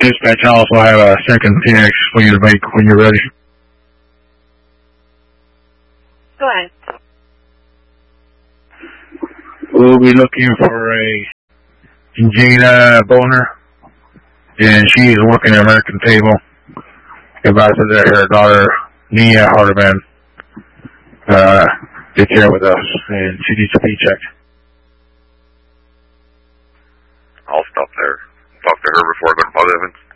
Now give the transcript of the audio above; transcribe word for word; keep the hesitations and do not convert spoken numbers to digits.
dispatch, I also have a second T X for you to make when you're ready. Go ahead. We'll be looking for a Jada Boner, and she's working at American Table. Advised that her daughter, Nia Hardeman, uh, gets here with us, and she needs to be checked. I'll stop there. Talk to her before I go to Father Evans.